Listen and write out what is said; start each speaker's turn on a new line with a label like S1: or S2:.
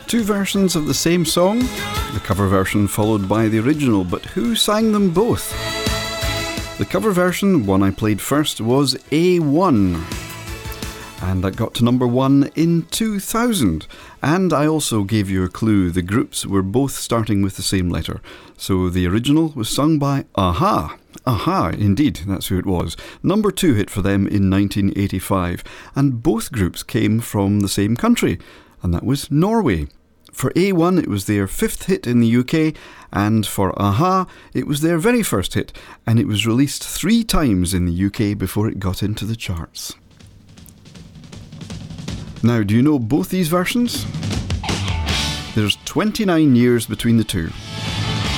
S1: Two versions of the same song, the cover version followed by the original, but who sang them both? The cover version, one I played first, was A1, and that got to number 1 in 2000. And I also gave you a clue, the groups were both starting with the same letter. So the original was sung by a-ha. a-ha, indeed, that's who it was. Number 2 hit for them in 1985, and both groups came from the same country, and that was Norway. For A1, it was their 5th hit in the UK, and for a-ha, it was their very first hit, and it was released 3 times in the UK before it got into the charts. Now, do you know both these versions? There's 29 years between the two.